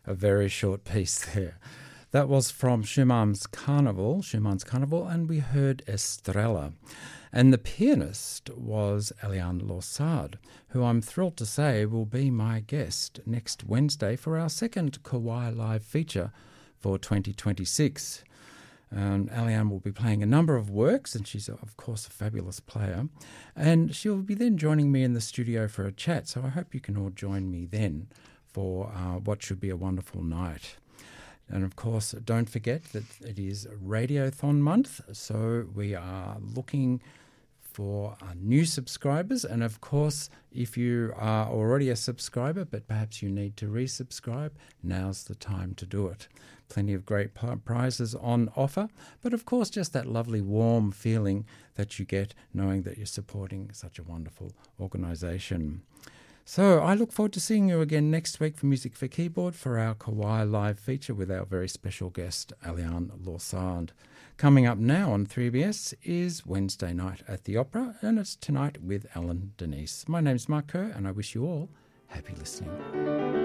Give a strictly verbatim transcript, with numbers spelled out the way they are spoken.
a very short piece there. That was from Schumann's Carnival, Schumann's Carnival, and we heard Estrella. And the pianist was Eliane Lorsard, who I'm thrilled to say will be my guest next Wednesday for our second Kauai Live feature for twenty twenty-six. Um, Eliane will be playing a number of works, and she's, of course, a fabulous player. And she'll be then joining me in the studio for a chat, so I hope you can all join me then for uh, what should be a wonderful night. And, of course, don't forget that it is Radiothon month, so we are looking for uh, new subscribers. And, of course, if you are already a subscriber but perhaps you need to resubscribe, now's the time to do it. Plenty of great prizes on offer, but, of course, just that lovely warm feeling that you get knowing that you're supporting such a wonderful organisation. So I look forward to seeing you again next week for Music for Keyboard for our Kauai Live feature with our very special guest, Eliane Lorsard. Coming up now on three B S is Wednesday Night at the Opera, and it's tonight with Ellen Denise. My name's Mark Kerr, and I wish you all happy listening.